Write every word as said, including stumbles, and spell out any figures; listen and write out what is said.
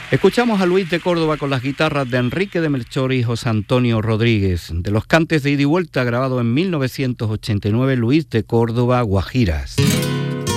Escuchamos a Luis de Córdoba con las guitarras de Enrique de Melchor y José Antonio Rodríguez. De los cantes de ida y vuelta grabado en mil novecientos ochenta y nueve, Luis de Córdoba, Guajiras.